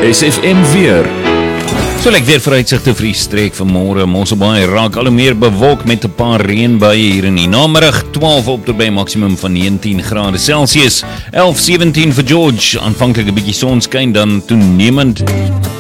SFM weer. So lyk weer vooruitsigte vir die streek van môre. Mosselbaai raak al hoe meer bewolk met 'n paar reënbuie hier in die namiddag. 12 op tot by maksimum van 19 grade Celsius. 11-17 vir George. Aanvanklik 'n bietjie sonskyn, dan toenemend